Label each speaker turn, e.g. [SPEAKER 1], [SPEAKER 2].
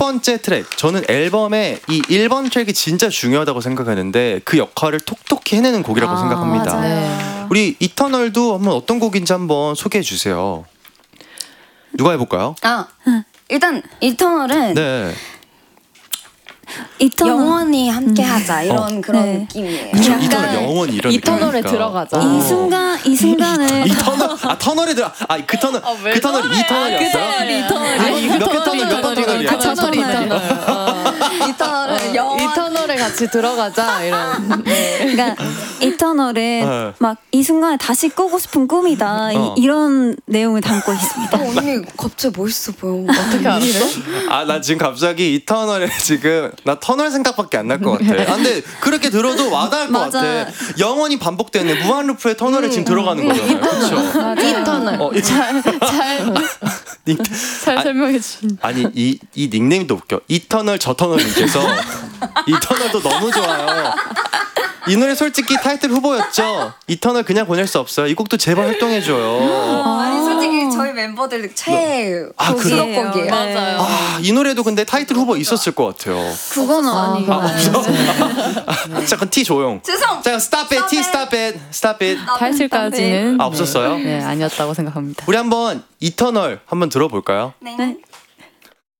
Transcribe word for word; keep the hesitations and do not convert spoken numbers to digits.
[SPEAKER 1] 번째 트랙. 저는 앨범의 이 일 번 트랙이 진짜 중요하다고 생각하는데 그 역할을 톡톡히 해내는 곡이라고
[SPEAKER 2] 아,
[SPEAKER 1] 생각합니다.
[SPEAKER 2] 맞아요.
[SPEAKER 1] 우리 이터널도 한번 어떤 곡인지 한번 소개해 주세요. 누가 해볼까요?
[SPEAKER 3] 아, 일단 이터널은
[SPEAKER 1] 네.
[SPEAKER 3] 이터널. 영원히 함께하자 이런
[SPEAKER 1] 어.
[SPEAKER 3] 그런
[SPEAKER 2] 네.
[SPEAKER 3] 느낌이에요.
[SPEAKER 1] 그쵸,
[SPEAKER 2] 약간
[SPEAKER 1] 이터널 영원히 이런
[SPEAKER 4] 이터널에
[SPEAKER 1] 느낌이니까.
[SPEAKER 4] 들어가자.
[SPEAKER 2] 이 순간 이 순간을
[SPEAKER 1] 이 터널 아 터널에 들어 아그 터널
[SPEAKER 4] 왜
[SPEAKER 1] 그 터널이 이 터널이었어요?
[SPEAKER 2] 이 터널
[SPEAKER 1] 아니, 몇 개 터널 몇 번 터널이야?
[SPEAKER 4] 그 터널이 이터널.
[SPEAKER 3] 이터널은 영원.
[SPEAKER 4] 이터널에 같이 들어가자 이런. 네.
[SPEAKER 2] 그러니까 이터널은
[SPEAKER 1] 네.
[SPEAKER 2] 막 이 순간에 다시 꾸고 싶은 꿈이다
[SPEAKER 1] 어.
[SPEAKER 2] 이, 이런 내용을 담고 있습니다.
[SPEAKER 3] 어, 언니 갑자기 멋있어 보여.
[SPEAKER 4] 어떻게 알았어?
[SPEAKER 1] 아 나 지금 갑자기 이 터널에 지금 나 터널 생각밖에 안 날 것 같아. 아, 근데 그렇게 들어도 와닿을 것
[SPEAKER 2] 맞아.
[SPEAKER 1] 같아. 영원히 반복되는 무한 루프의 터널에 지금 들어가는 거잖아요. 그렇죠?
[SPEAKER 4] 이터널.
[SPEAKER 1] 어, 이-
[SPEAKER 4] 잘
[SPEAKER 1] 닉-
[SPEAKER 4] 잘
[SPEAKER 1] 아,
[SPEAKER 4] 설명해 주신.
[SPEAKER 1] 아니 이, 이 닉네임도 웃겨. 이 터널 저 터널님께서 이 터널도 너무 좋아요. 이 노래 솔직히 타이틀 후보였죠. 이 터널 그냥 보낼 수 없어요. 이 곡도 제발 활동해줘요.
[SPEAKER 3] 아니 솔직히 저희 멤버들 최애
[SPEAKER 1] 아,
[SPEAKER 3] 곡
[SPEAKER 1] 그래요?
[SPEAKER 3] 수록곡이에요.
[SPEAKER 4] 맞아요.
[SPEAKER 1] 아, 이 노래도 근데 타이틀 후보 있었을 것 같아요.
[SPEAKER 2] 그거는 아니고.
[SPEAKER 1] 아, 잠깐 티 조용.
[SPEAKER 3] 죄송.
[SPEAKER 1] 자, stop it, 티 stop it, stop it.
[SPEAKER 4] 타이틀까지는
[SPEAKER 1] 아, 없었어요?
[SPEAKER 4] 네, 네, 아니었다고 생각합니다.
[SPEAKER 1] 우리 한번 이터널 한번 들어볼까요?
[SPEAKER 3] 네.
[SPEAKER 2] 네.